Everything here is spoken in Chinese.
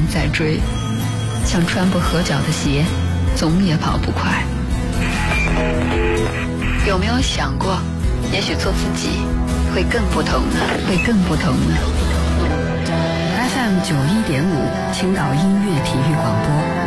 在追，像穿不合脚的鞋，总也跑不快。有没有想过，也许做自己会更不同呢？ FM 91.5，青岛音乐体育广播。